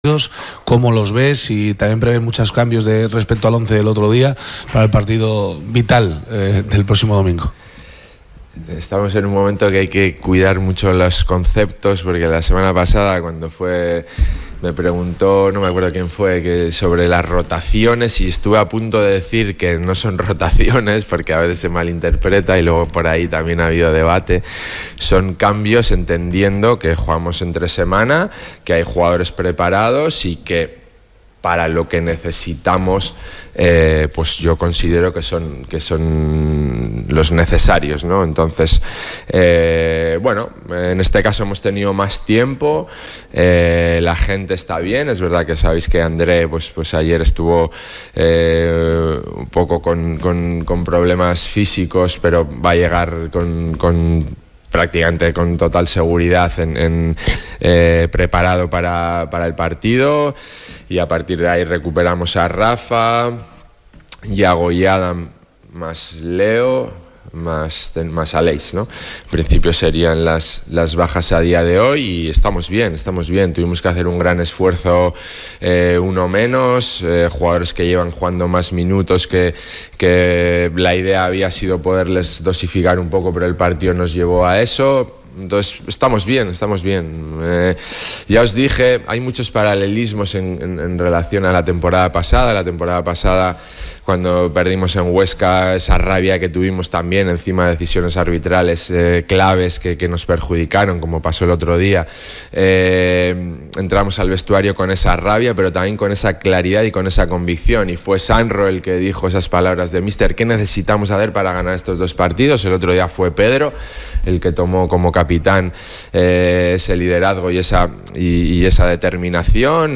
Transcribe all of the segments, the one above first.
¿Cómo los ves? Y también prevén muchos cambios respecto al 11 del otro día para el partido vital del próximo domingo. Estamos en un momento que hay que cuidar mucho los conceptos, porque la semana pasada cuando me preguntó, no me acuerdo quién fue, que sobre las rotaciones, y estuve a punto de decir que no son rotaciones porque a veces se malinterpreta y luego por ahí también ha habido debate. Son cambios entendiendo que jugamos entre semana, que hay jugadores preparados y que para lo que necesitamos, pues yo considero que son los necesarios, ¿no? Entonces, bueno, en este caso hemos tenido más tiempo, la gente está bien, es verdad que sabéis que André, pues ayer estuvo un poco con problemas físicos, pero va a llegar prácticamente con total seguridad preparado para el partido, y a partir de ahí recuperamos a Rafa, Yago y Adam, más Leo, más Aleix, ¿no? En principio serían las bajas a día de hoy, y estamos bien. Tuvimos que hacer un gran esfuerzo, uno menos, jugadores que llevan jugando más minutos, que la idea había sido poderles dosificar un poco, pero el partido nos llevó a eso. Entonces estamos bien. Ya os dije, hay muchos paralelismos en relación a la temporada pasada, cuando perdimos en Huesca, esa rabia que tuvimos también encima de decisiones arbitrales claves que nos perjudicaron, como pasó el otro día. Entramos al vestuario con esa rabia, pero también con esa claridad y con esa convicción, y fue Sanro el que dijo esas palabras de míster: ¿qué necesitamos hacer para ganar estos dos partidos? El otro día fue Pedro el que tomó como capitán ese liderazgo y esa determinación.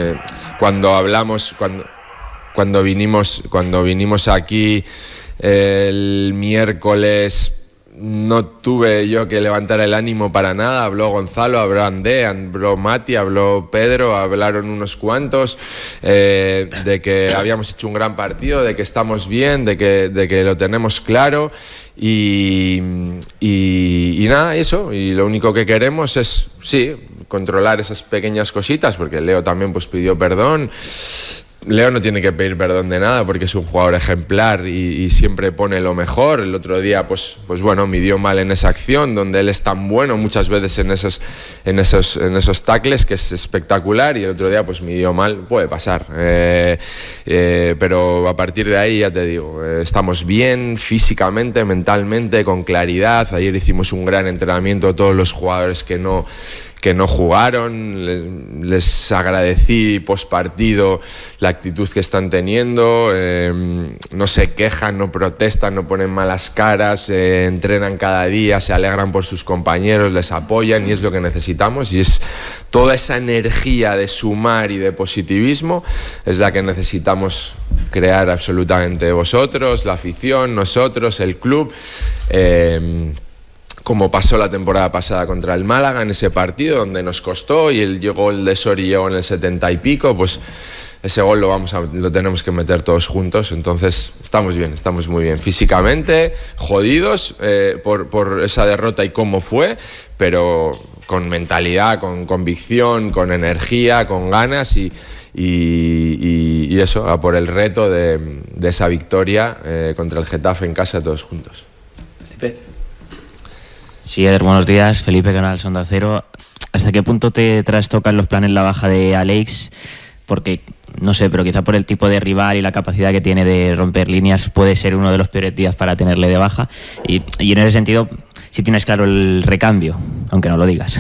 Cuando vinimos aquí el miércoles, no tuve yo que levantar el ánimo para nada. Habló Gonzalo, habló Andé, habló Mati, habló Pedro, hablaron unos cuantos de que habíamos hecho un gran partido, de que estamos bien, de que lo tenemos claro, y nada, eso. Y lo único que queremos es, sí, controlar esas pequeñas cositas, porque Leo también pues pidió perdón. Leo no tiene que pedir perdón de nada porque es un jugador ejemplar y siempre pone lo mejor. El otro día pues bueno, midió mal en esa acción donde él es tan bueno muchas veces en esos tackles, que es espectacular, y el otro día pues midió mal. Puede pasar, pero a partir de ahí, ya te digo, estamos bien físicamente, mentalmente, con claridad. Ayer hicimos un gran entrenamiento, todos los jugadores que no jugaron, les agradecí postpartido la actitud que están teniendo, no se quejan, no protestan, no ponen malas caras, entrenan cada día, se alegran por sus compañeros, les apoyan, y es lo que necesitamos, y es toda esa energía de sumar y de positivismo es la que necesitamos crear absolutamente vosotros, la afición, nosotros, el club. Como pasó la temporada pasada contra el Málaga en ese partido donde nos costó, y el gol de Sori llegó en el 70 y pico, pues ese gol lo tenemos que meter todos juntos. Entonces estamos bien, estamos muy bien físicamente, jodidos por esa derrota y cómo fue, pero con mentalidad, con convicción, con energía, con ganas, y eso, a por el reto de esa victoria contra el Getafe en casa, todos juntos. Sí, Eder, buenos días. Felipe, Canal Sonda Cero. ¿Hasta qué punto te trastocan los planes la baja de Aleix? Porque, no sé, pero quizá por el tipo de rival y la capacidad que tiene de romper líneas, puede ser uno de los peores días para tenerle de baja. Y en ese sentido, si tienes claro el recambio, aunque no lo digas.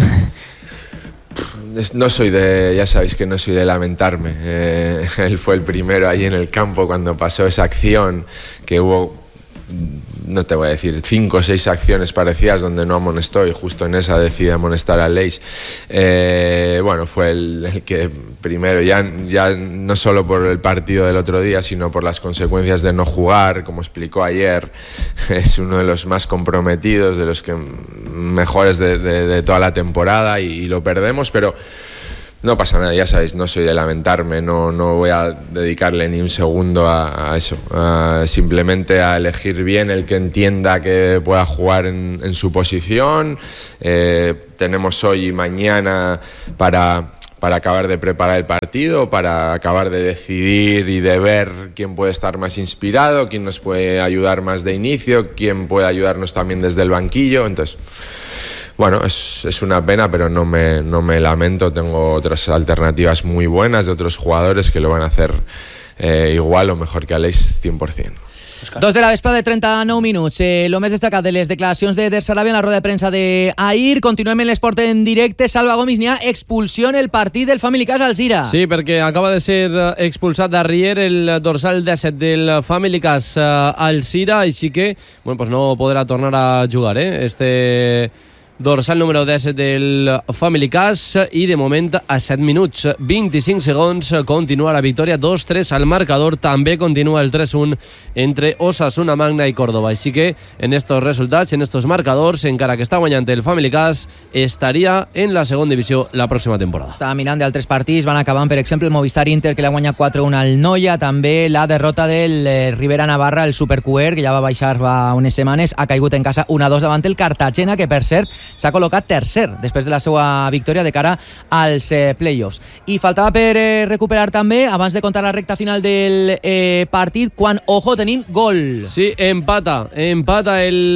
No soy ya sabéis que no soy de lamentarme. Él fue el primero ahí en el campo cuando pasó esa acción, que hubo, no te voy a decir, 5 o 6 acciones parecidas donde no amonestó, y justo en esa decide amonestar a Aleix. Bueno, fue el que primero, ya no solo por el partido del otro día, sino por las consecuencias de no jugar, como explicó ayer, es uno de los más comprometidos, de los que mejores de toda la temporada, y lo perdemos, pero no pasa nada, ya sabéis, no soy de lamentarme, no voy a dedicarle ni un segundo a eso, simplemente a elegir bien el que entienda que pueda jugar en su posición. Tenemos hoy y mañana para acabar de preparar el partido, para acabar de decidir y de ver quién puede estar más inspirado, quién nos puede ayudar más de inicio, quién puede ayudarnos también desde el banquillo. Entonces, bueno, es una pena, pero no me lamento. Tengo otras alternativas muy buenas de otros jugadores que lo van a hacer igual o mejor que Aleix 100%. 2 de la vesprada de 39 minuts. Lo més destacat de les declaracions d'Eder Sarabia en la roda de premsa d'ahir. Continuem en l'esport en directe. Salva Gomis, n'hi ha expulsió en el partit del Family Cas Alzira. Sí, perquè acaba de ser expulsat d'Arrier el dorsal 17 del Family Cas Alzira, així que bueno, pues no podrà tornar a jugar, este dorsal número 10 del Family Cas, i de moment a 7 minuts 25 segons continua la victòria 2-3 al marcador. També continua el 3-1 entre Osasuna Magna i Córdoba, així que en estos resultats, en estos marcadors, encara que està guanyant el Family Cas, estaria en la segona divisió la pròxima temporada. Estava mirant d'altres partits, van acabant per exemple el Movistar Inter, que l'ha guanyat 4-1 al Noia, també la derrota del Rivera Navarra, el Supercuer, que ja va baixar fa unes setmanes, ha caigut en casa 1-2 davant el Cartagena, que per cert s'ha col·locat tercer després de la seva victòria de cara als play-offs. I faltava per recuperar també, abans de contar la recta final del partit, quan, ojo, tenim gol. Sí, empata el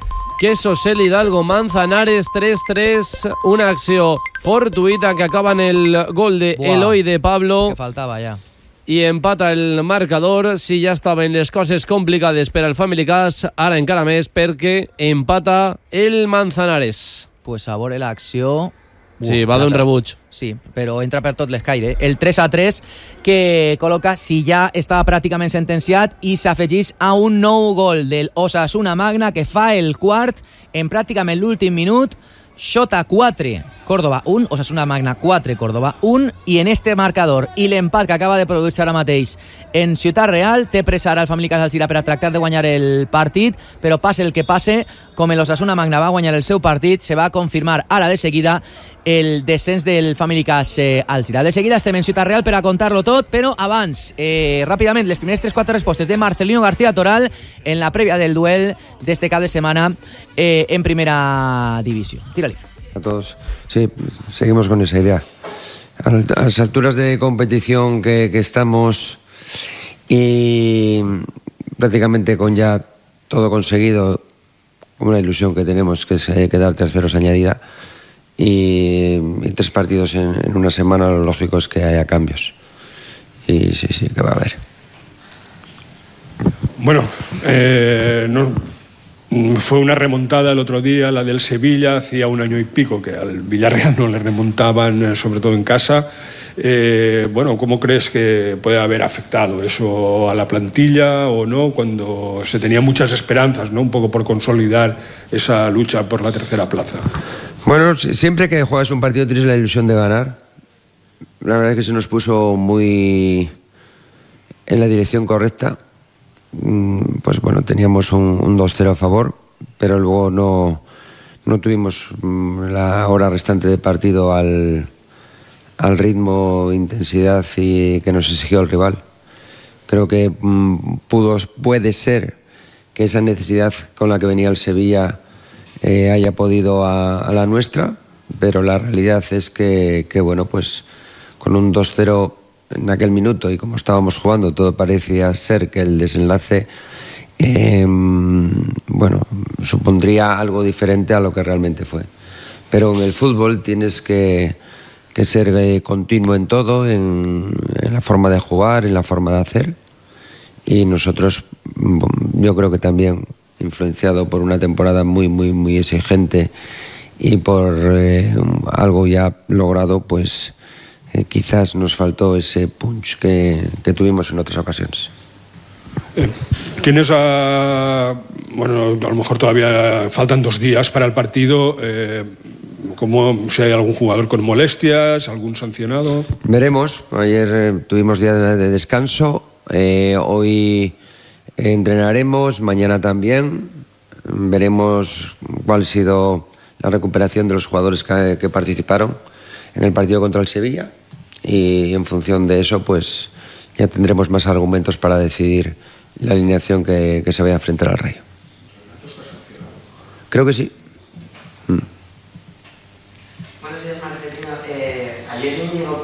Queso Cel Hidalgo Manzanares 3-3, una acció fortuita que acaba en el gol de Eloi de Pablo. Que faltava ja. I empata el marcador. Si ja estaven les coses complicades per al Family Cas, ara encara més, perquè empata el Manzanares. Pues a veure l'acció... Sí, va d'un rebuig. Sí, però entra per tot l'escaire. El 3-3 que col·loca, si ja estava pràcticament sentenciat, i s'afegeix a un nou gol del Osasuna Magna, que fa el quart en pràcticament l'últim minut. Xota 4, Córdoba 1, Osasuna Magna 4, Córdoba 1, i en este marcador i l'empat que acaba de produir-se ara mateix en Ciutat Real té pressa ara el Family Cas Alzira per a tractar de guanyar el partit, però passe el que passe, com l'Osasuna Magna va guanyar el seu partit, se va confirmar ara de seguida el descens del Family Cas Alzira. De seguida estem en Ciutat Real per a contar-lo tot, però abans, ràpidament, les primeres 3-4 respostes de Marcelino García Toral en la prèvia del duel d'este cap de setmana en primera divisió. Tírali. A todos. Sí, seguimos con esa idea. A las alturas de competición que estamos y prácticamente con ya todo conseguido, una ilusión que tenemos, que es quedar terceros añadida, y 3 partidos en una semana, lo lógico es que haya cambios. Y sí, que va a haber. Bueno, fue una remontada el otro día, la del Sevilla, hacía 1 año y pico que al Villarreal no le remontaban, sobre todo en casa. Bueno, ¿cómo crees que puede haber afectado eso a la plantilla o no, cuando se tenían muchas esperanzas, ¿no? Un poco por consolidar esa lucha por la tercera plaza? Bueno, siempre que juegas un partido tienes la ilusión de ganar. La verdad es que se nos puso muy en la dirección correcta. Pues bueno, teníamos un 2-0 a favor, pero luego no tuvimos la hora restante de partido al ritmo, intensidad y que nos exigió el rival. Creo que puede ser que esa necesidad con la que venía el Sevilla haya podido a la nuestra, pero la realidad es que bueno, pues con un 2-0 en aquel minuto y como estábamos jugando, todo parecía ser que el desenlace bueno, supondría algo diferente a lo que realmente fue. Pero en el fútbol tienes que ser continuo en todo, en la forma de jugar, en la forma de hacer, y nosotros, yo creo que también influenciado por una temporada muy exigente y por algo ya logrado, pues quizás nos faltó ese punch que tuvimos en otras ocasiones. Tienes bueno, a lo mejor todavía faltan 2 días para el partido. ¿Cómo, si hay algún jugador con molestias, algún sancionado? Veremos. Ayer tuvimos día de descanso. Hoy entrenaremos, mañana también. Veremos cuál ha sido la recuperación de los jugadores que participaron en el partido contra el Sevilla, y en función de eso pues ya tendremos más argumentos para decidir la alineación que se vaya a enfrentar al Rayo. Creo que sí. Buenos días, Marcelino. Ayer Íñigo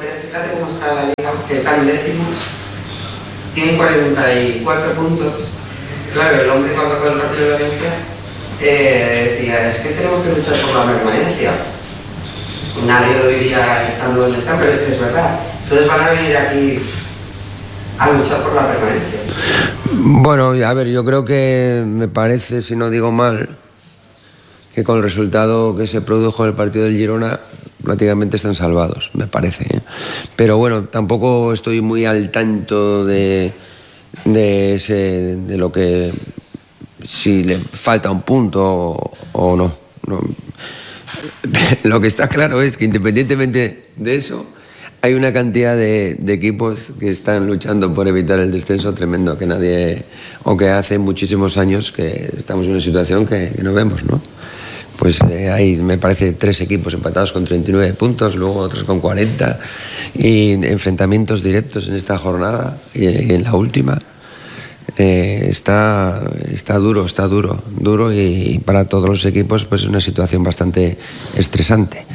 que están décimos, tienen 44 puntos. Claro, el hombre cuando acabó el partido de Valencia decía, es que tenemos que luchar por la permanencia. Nadie lo diría estando donde están, pero es que es verdad. Entonces van a venir aquí a luchar por la permanencia. Bueno, a ver, yo creo que me parece, si no digo mal, que con el resultado que se produjo en el partido del Girona prácticamente están salvados, me parece, ¿eh? Pero bueno, tampoco estoy muy al tanto de lo que, si le falta un punto o no. Lo que está claro es que independientemente de eso, hay una cantidad de equipos que están luchando por evitar el descenso tremendo, que nadie, o que hace muchísimos años que estamos en una situación que no vemos, ¿no? Pues hay, me parece, 3 equipos empatados con 39 puntos, luego otros con 40, y enfrentamientos directos en esta jornada y en la última. Está duro y para todos los equipos pues es una situación bastante estresante.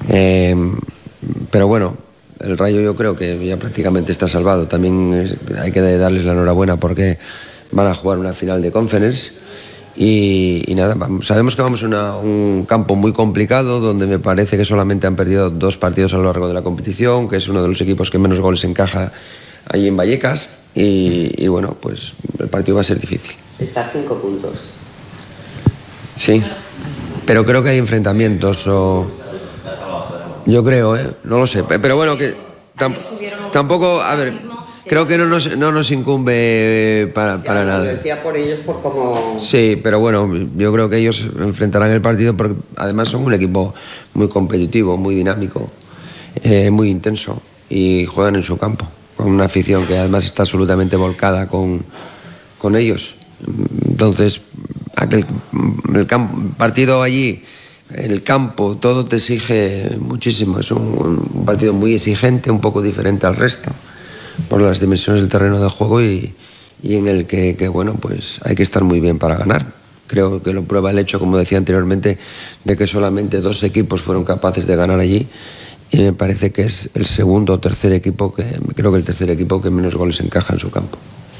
Pero bueno, el Rayo yo creo que ya prácticamente está salvado. También hay que darles la enhorabuena porque van a jugar una final de Conference y nada, sabemos que vamos a un campo muy complicado donde me parece que solamente han perdido 2 partidos a lo largo de la competición, que es uno de los equipos que menos goles encaja allí en Vallecas y bueno, pues el partido va a ser difícil. Está a 5 puntos. Sí, pero creo que hay enfrentamientos o... Yo creo, no lo sé, pero bueno, que tampoco, a ver, creo que no nos incumbe para nada. Lo decía por ellos por cómo... Sí, pero bueno, yo creo que ellos enfrentarán el partido porque además son un equipo muy competitivo, muy dinámico, muy intenso y juegan en su campo, con una afición que además está absolutamente volcada con ellos. Entonces, el partido allí, el campo, todo te exige muchísimo. Es un partido muy exigente, un poco diferente al resto, por las dimensiones del terreno de juego y en el que bueno, pues hay que estar muy bien para ganar. Creo que lo prueba el hecho, como decía anteriormente, de que solamente 2 equipos fueron capaces de ganar allí. Y me parece que es el segundo o tercer equipo, creo que el tercer equipo que menos goles encaja en su campo.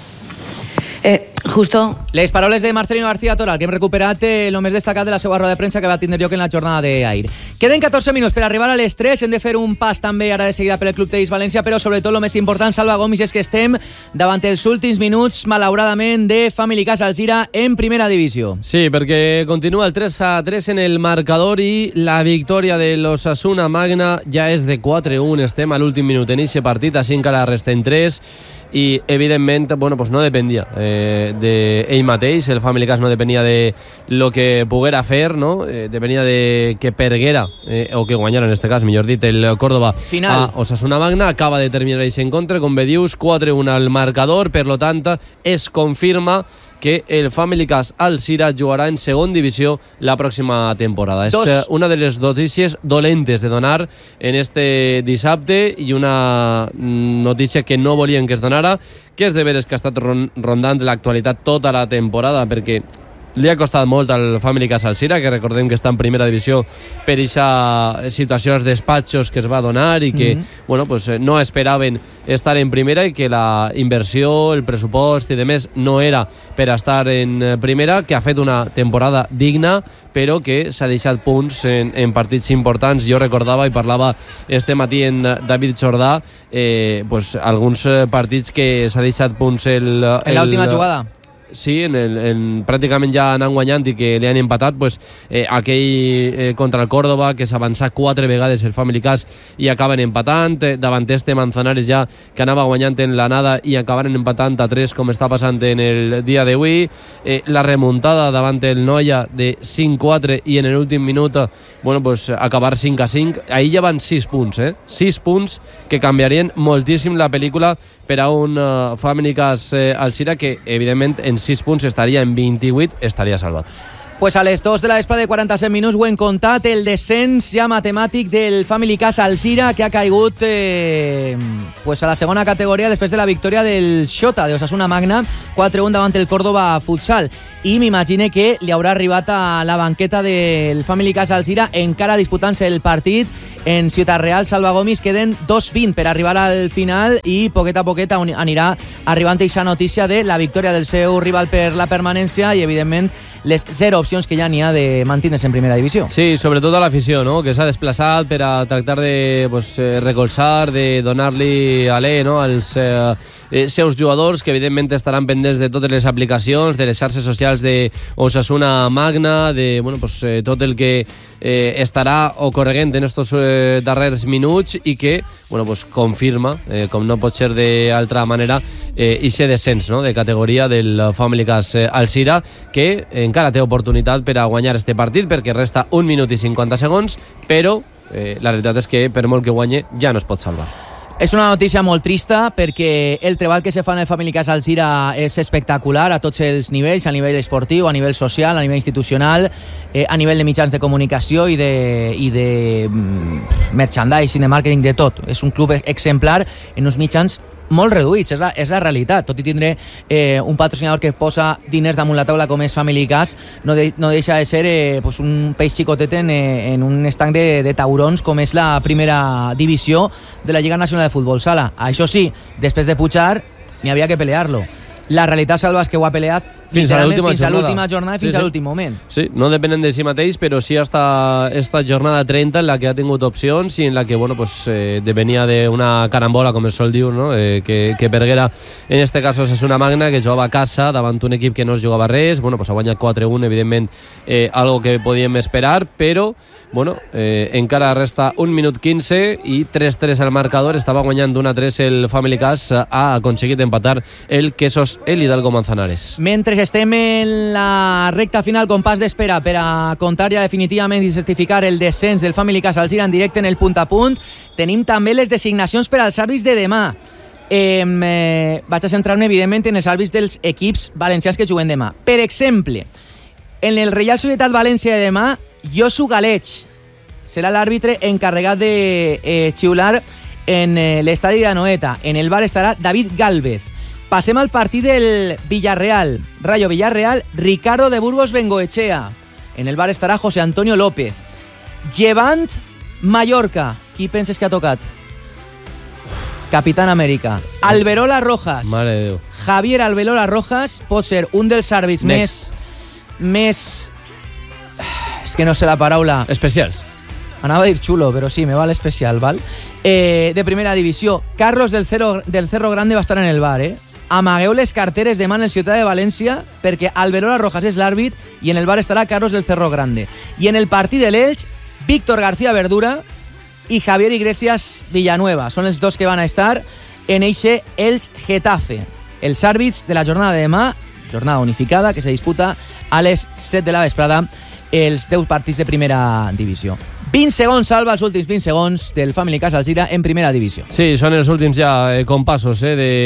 Justo. Les paroles de Marcelino García Toral, que hem recuperat el més destacat de la seva roda de premsa que va tindre lloc en la jornada d'ahir. Queden 14 minuts per arribar a les 3. Hem de fer un pas també ara de seguida pel Club Tenis València, però sobretot el més important, Salva Gomis, és que estem davant els últims minuts, malauradament, de Family Casa Alzira en primera divisió. Sí, perquè continua el 3-3 en el marcador i la victòria de l'Osasuna Magna ja és de 4-1. Estem a l'últim minut en aquest partit, així encara resten 3. I evidentment bueno, pues no dependia d'ell mateix, el Family Cas no depenia de lo que poguera fer, no? Depenia de que perguera o que guanyara, en este cas, millor dit, el Córdoba final. A Osasuna Magna. Acaba de terminar aquest encontre, com bé dius, 4-1 al marcador, per lo tant es confirma que el Family Cas Alzira jugarà en segona divisió la pròxima temporada. És una de les notícies dolentes de donar en este dissabte i una notícia que no volien que es donara, que és de veres que ha estat rondant l'actualitat tota la temporada, perquè li ha costat molt al Family Cas Alzira, que recordem que està en primera divisió per aquesta situació als despatxos que es va donar i que bueno, pues, no esperaven estar en primera i que la inversió, el pressupost i demés no era per estar en primera, que ha fet una temporada digna però que s'ha deixat punts en partits importants. Jo recordava i parlava este matí en David Jordà pues, alguns partits que s'ha deixat punts en l'última jugada. Sí, pràcticament ja anant guanyant i que li han empatat, pues, aquell contra el Córdoba, que s'avança 4 vegades el Family Cas i acaben empatant, davant este Manzanares ja que anava guanyant en l'anada i acabaran empatant a 3, com està passant en el dia d'avui, la remuntada davant el Noia de 5-4 i en l'últim minut bueno, pues, acabar 5-5, ahir ja van 6 punts, 6 punts que canviarien moltíssim la pel·lícula per a un Family Cas Alzira que evidentment en 6 punts estaria en 28, estaria salvat. Pues a les 2 de la vespre de 47 minuts ho hem contat, el descens ja matemàtic del Family Cas Alzira, que ha caigut pues a la segona categoria després de la victòria del Xota, de Osasuna Magna, 4-1 davant el Córdoba Futsal. I m'imagine que li haurà arribat a la banqueta del Family Cas Alzira encara disputant-se el partit en Ciutat Real. Salva Gomis, queden 2:20 per arribar al final i poquet a poquet anirà arribant aquesta notícia de la victòria del seu rival per la permanència i, evidentment, les 0 opcions que ja n'hi ha de mantindre's en primera divisió. Sí, sobretot a l'afició, no?, que s'ha desplaçat per a tractar de recolzar, de donar-li alè, no?, als seus jugadors, que evidentment estaran pendents de totes les aplicacions, de les xarxes socials de Osasuna Magna, de tot el que estarà ocorrent en estos darrers minuts i que confirma, com no pot ser d'altra manera, ixe descens, no?, de categoria del Family Cas Alzira, que encara té oportunitat per a guanyar este partit perquè resta 1 minut i 50 segons, però la realitat és que per molt que guanye ja no es pot salvar. És una notícia molt trista perquè el treball que se fa en el Family Cas Alzira és espectacular a tots els nivells, a nivell esportiu, a nivell social, a nivell institucional, a nivell de mitjans de comunicació i de merchandising, de màrqueting, de tot. És un club exemplar en uns mitjans molt reduïts, és la realitat. Tot i tindre un patrocinador que posa diners damunt la taula com és Family Cas, no deixa de ser un peix xicotet en un estanc de taurons com és la primera divisió de la Lliga Nacional de Futbol Sala. Això sí, després de pujar, n'hi havia que pelear-lo. La realitat, Salva, és que ho ha peleat fins a l'última jornada i fins a l'últim moment. Sí, no depenen de si mateix, però sí hasta esta jornada 30 en la que ha tingut opcions i en la que depenia d'una carambola, com es sol dir, no? que perguera, en este cas Osasuna Magna, que jugava a casa davant un equip que no es jugava res. Ha guanyat 4-1, evidentment, algo que podíem esperar, però encara resta 1 minut 15 i 3-3 al marcador. Estava guanyant 1-3 el Family Cas, ha aconseguit empatar el Quesos el Hidalgo Manzanares. Mentre estem en la recta final, compàs d'espera per a contar ja definitivament i certificar el descens del Family Cas Alzira en directe en el punt a punt, tenim també les designacions per als àrbits de demà. Vaig a centrar-me, evidentment, en els àrbits dels equips valencians que juguen demà. Per exemple, en el Reial Societat València de demà, Josu Galeig serà l'àrbitre encarregat de xiular en l'estadi d'Anoeta. En el bar estarà David Gálvez. Passem al partit del Villarreal, Rayo Villarreal, Ricardo de Burgos Bengoechea. En el bar estarà José Antonio López. Llevant Mallorca. Qui penses que ha tocat? Capitán Amèrica. Alberola Rojas. Mare de Déu. Javier Alberola Rojas pot ser un dels àrbits més... És que no sé la paraula. Especials. Anava a dir xulo, però sí, me val especial, val? De primera divisió. Carlos del Cerro Grande va estar en el bar, Amagueu les carteres demà en el Ciutat de València perquè Alberola Rojas és l'àrbit i en el bar estarà Carlos del Cerro Grande. I en el partit de l'Elx, Víctor García Verdura i Javier Iglesias Villanueva. Són els dos que van a estar en eixe Elx Getafe. Els àrbits de la jornada de demà, jornada unificada, que se disputa a les 7 de la vesprada, els 10 partits de primera divisió. 20 segons, Salva, els últims 20 segons del Family Cas Alzira en primera divisió. Sí, són els últims ja compassos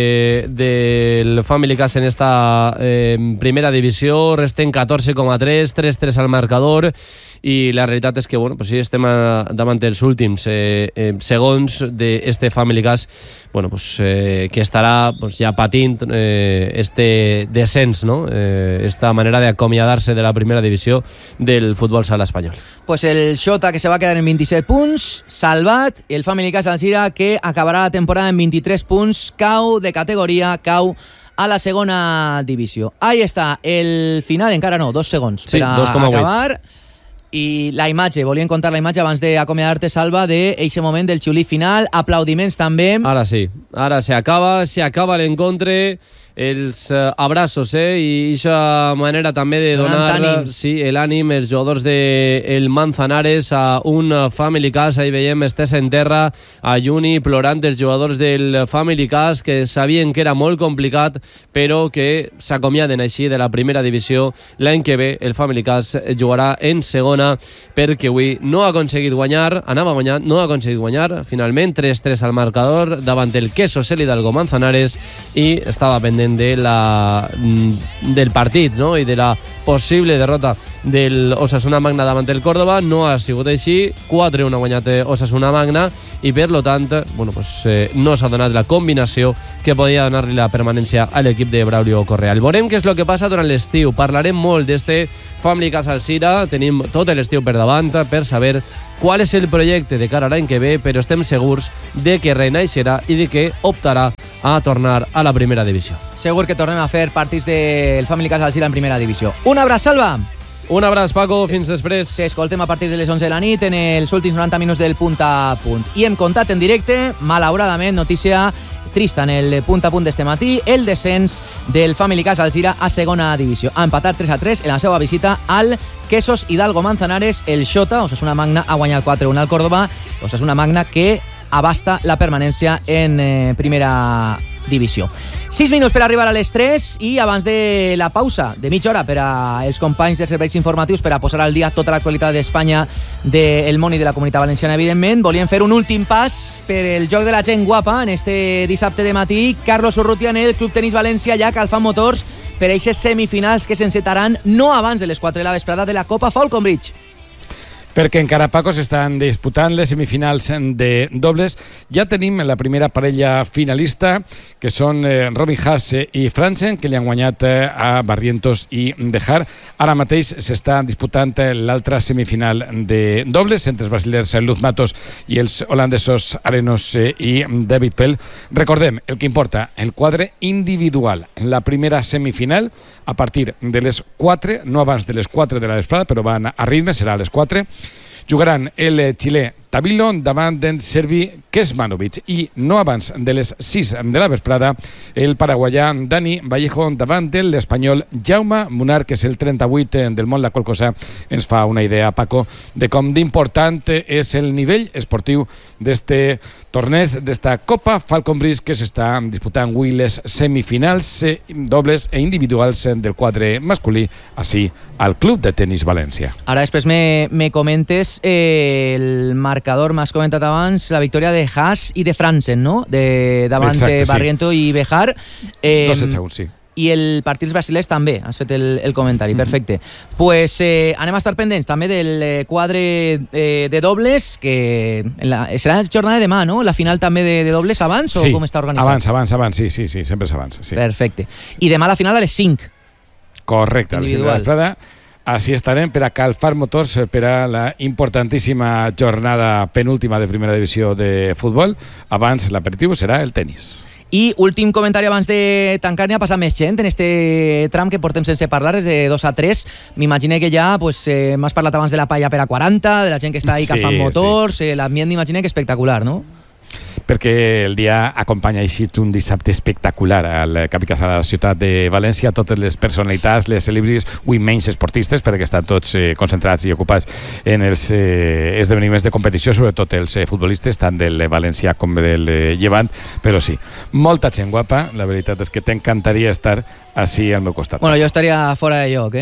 del Family Cas en esta primera divisió. Resten 14,3, 3-3 al marcador i la realitat és que sí, estem davant dels últims segons d'este Family Cas que estarà ja patint este descens, no? Esta manera d'acomiadar-se de la primera divisió del futbol sala espanyol. Pues el Xota, que se va a quedar en 27 punts, salvat, el Family Cas Alzira, que acabarà la temporada en 23 punts, cau de categoria, cau a la segona divisió. Ahí està, el final, encara no, 2 segons per a acabar. I la imatge, volíem contar la imatge abans d'acomiadar-te, Salva, d'eixe moment del xiulit final, aplaudiments també. Ara sí, ara se acaba l'encontre, els abraços i aquesta manera també de donar l'ànim als jugadors del Manzanares a un Family Cas. Ahí veiem Estés en terra, a Juni plorant els jugadors del Family Cas que sabien que era molt complicat però que s'acomiaden així de la primera divisió. L'any que ve el Family Cas jugarà en segona perquè avui no ha aconseguit guanyar, anava guanyant, no ha aconseguit guanyar, finalment 3-3 al marcador davant el Quesos el Hidalgo Manzanares i estava pendent del partit, no? I de la possible derrota del Osasuna Magna davant el Córdoba. No ha sigut així, 4-1 ha guanyat Osasuna Magna i per lo tant no s'ha donat la combinació que podia donar-li la permanència a l'equip de Braulio Correal. Veurem què és el que passa durant l'estiu. Parlarem molt d'este Family Cas Alzira, tenim tot l'estiu per davant per saber qual és el projecte de cara a l'any que ve, però estem segurs de que renaixerà i de que optarà a tornar a la primera divisió. Segur que tornem a fer partits del Family Cas Alzira en primera divisió. Un abraç, Salva! Un abraç, Paco, fins després. T'escoltem a partir de les 11 de la nit en els últims 90 minuts del Punt a Punt. I hem contat en directe, malauradament, notícia trista en el Punt a Punt d'este matí, el descens del Family Cas Alzira a segona divisió. Ha empatat 3-3 en la seva visita al Quesos Hidalgo Manzanares. El Xota, Osasuna Magna, ha guanyat 4-1 al Córdoba. Osasuna Magna que abasta la permanència en primera divisió. 6 minuts per arribar a les 3 i abans de la pausa de mitja hora per als companys dels serveis informatius per a posar al dia tota l'actualitat d'Espanya, del món i de la Comunitat Valenciana, evidentment, volíem fer un últim pas per el joc de la gent guapa en este dissabte de matí. Carlos Urrutia en el Club Tenis València ja calfant motors per aquestes semifinals que s'encetaran no abans de les 4 de la vesprada de la Copa Falconbridge. Perquè encara, Paco, s'estan disputant les semifinals de dobles. Ja tenim la primera parella finalista, que són Robin Haas i Franzen, que li han guanyat a Barrientos i Bejar. Ara mateix s'està disputant l'altra semifinal de dobles entre els brasilers Luz Matos i els holandesos Arenos i David Pell. Recordem, el que importa, el quadre individual. La primera semifinal, a partir de les 4, no abans de les 4 de la vesprada, però van a ritme, serà a les 4, jugaran el xilè Tavilo davant d'en serbi Kesmanovic i no abans de les 6 de la vesprada el paraguaià Dani Vallejo davant de l'espanyol Jaume Munar, que és el 38 del món, la qual cosa ens fa una idea, Paco, de com d'important és el nivell esportiu d'este torneig, d'esta Copa Falconbridge, que s'està disputant avui les semifinals dobles e individuals del quadre masculí, així al Club de Tenis València. Ara després me comentes el marcador, m'has comentat abans, la victòria de Haas i de Franzen, no? Davant de Barriento i Bejar. 2 segons, sí. I el partit dels brasilers també, has fet el comentari, perfecte. Pues anem a estar pendents també del quadre de dobles, que serà la jornada de demà, no? La final també de dobles abans o com està organitzat? Abans, sí, sempre és abans. Sí. Perfecte. I demà la final a les 5. Correcte, a les 5 de la vesprada. Així estarem per a calfar motors per a la importantíssima jornada penúltima de primera divisió de futbol. Abans l'aperitiu serà el tenis. I últim comentari abans de tancar, n'hi ha passat més gent en este tram que portem sense parlar, és de 2-3. M'imagine que ja m'has parlat abans de la palla per a 40, de la gent que està ahí calfant motors, l'ambient m'imagine que espectacular, no? Perquè el dia acompanya així un dissabte espectacular al Capi Casal de la ciutat de València. Totes les personalitats, les celebrities, avui menys esportistes, perquè estan tots concentrats i ocupats en els esdeveniments de competició, sobretot els futbolistes, tant del València com del Llevant, però sí, molta gent guapa. La veritat és que t'encantaria estar així al meu costat. Bueno, jo estaria fora de lloc,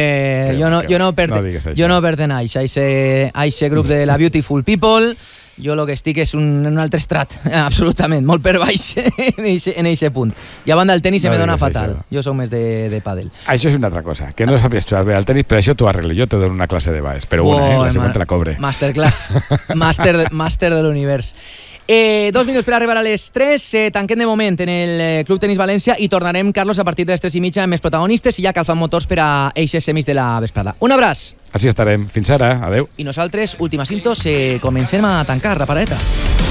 jo no perteneix a aquest grup de la Beautiful People. Jo el que estic és un altre estrat, absolutament, molt per baix en aquest punt. I a banda del tenis se me dona fatal. Jo soc més de pàdel. Això és una altra cosa, que no sabies jugar bé al tenis, però això t'ho arreglo. Jo te dono una classe de baix, però la següent te la cobre. Masterclass, màster de l'univers. 2 minuts per arribar a les 3. Tanquem de moment en el Club Tenis València i tornarem, Carlos, a partir de les 3:30 amb més protagonistes i ja calfant motors per a eixes semis de la vesprada. Un abraç. Així estarem. Fins ara. Adeu. I nosaltres, última cintos, comencem a tancar, Rapareta.